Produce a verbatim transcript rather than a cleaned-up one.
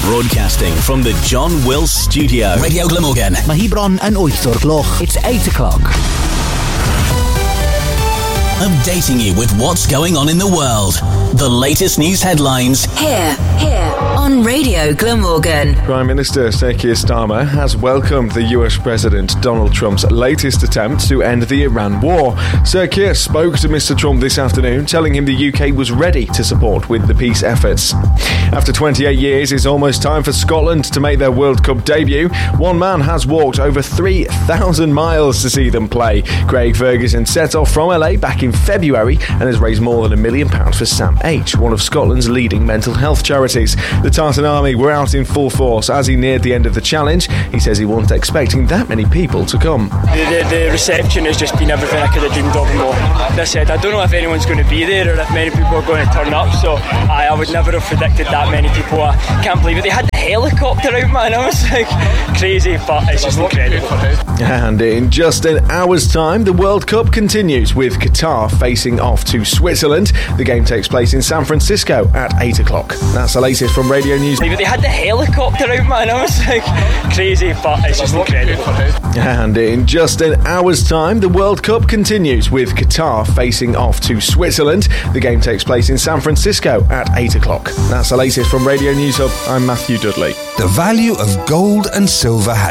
Broadcasting from the John Wills Studio. Radio Glamorgan. Mae hi bron yn wyth o'r gloch. It's eight o'clock. Updating you with what's going on in the world. The latest news headlines. Here, here on Radio Glamorgan. Prime Minister Sir Keir Starmer has welcomed the U S President Donald Trump's latest attempt to end the Iran war. Sir Keir spoke to Mister Trump this afternoon, telling him the U K was ready to support with the peace efforts. After twenty-eight years, it's almost time for Scotland to make their World Cup debut. One man has walked over three thousand miles to see them play. Craig Ferguson set off from L A back in February and has raised more than a million pounds for Sam H, one of Scotland's leading mental health charities. The Tartan Army were out in full force as he neared the end of the challenge. He says he wasn't expecting that many people to come. The, the, the reception has just been everything I could have dreamed of and more. As I said, I don't know if anyone's going to be there or if many people are going to turn up, so I, I would never have predicted that many people. I can't believe it. They had the helicopter out, man. I was like, crazy, but it's just incredible. And in just an hour's time, the World Cup continues with Qatar facing off to Switzerland. The game takes place in San Francisco at eight o'clock. That's the latest from Radio News. They had the helicopter out, man. I was like, crazy, but it's just incredible. And in just an hour's time, the World Cup continues with Qatar facing off to Switzerland. The game takes place in San Francisco at eight o'clock. That's the latest from Radio News Hub. I'm Matthew Dudley. The value of gold and silver has